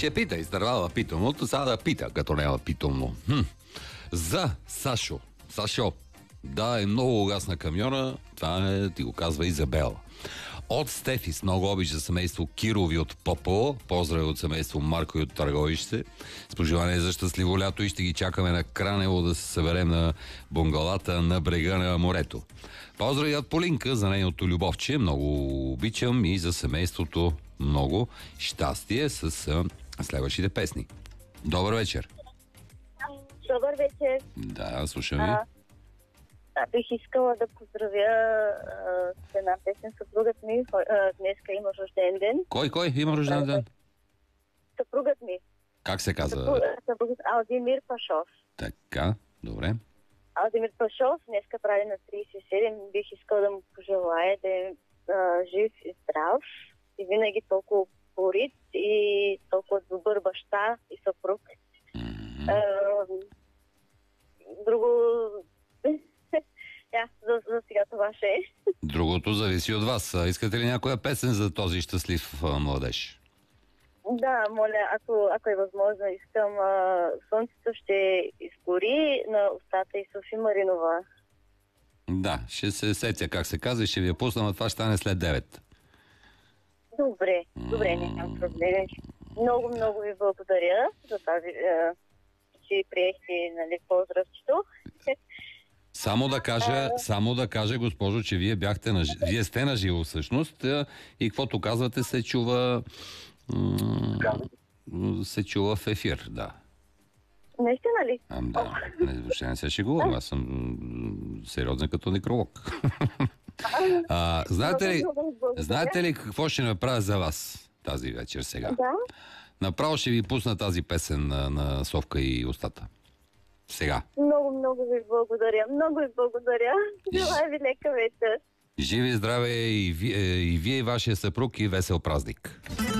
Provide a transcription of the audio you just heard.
Ще пита, изтървала питомното, сега да пита, като няма питомно. За Сашо. Сашо, да, е много угасна камиона, това ти го казва Изабела. От Стефис, много обича семейство Кирови от Попово, поздрави от семейство Марко и от Търговище, с пожелание за щастливо лято и ще ги чакаме на Кранево да се съберем на бунгалата на брега на морето. Поздрави от Полинка за нейното любовче, много обичам и за семейството много щастие с следващите песни. Добър вечер! Добър вечер! Да, слушам ви. Бих искала да поздравя с една песен съпругът ми. Днеска има рожден ден. Кой има рожден ден? Съпругът ми. Как се казва? Съпругът Алдимир Пашов. Така, добре. Алдимир Пашов днеска прави на 37. Бих искала да му пожелая да е жив и здрав и винаги толкова упорит и толкова добър баща и съпруг. Друго... за сега това ще е. Другото зависи от вас. Искате ли някоя песен за този щастлив младеж? Да, моля, ако е възможно, искам Слънцето ще изгори на устата и Софи Маринова. Да, ще се сетя как се казва и ще ви я пусна, но това ще стане след 9. Добре, нямам проблеми. Много ви благодаря за тази, че приехте, нали, поздравчето. Само да кажа, госпожо, че вие сте на живо всъщност и каквото казвате се чува в ефир, да. Наистина ли? Да, въобще не се шегувам, аз съм сериозен като некролог. Знаете ли какво ще направя за вас тази вечер сега? Да. Направо ще ви пусна тази песен на Совка и устата. Сега. Много ви благодаря. Желая ви лека вечер. Живи и здраве и вие и вашия съпруг и весел празник.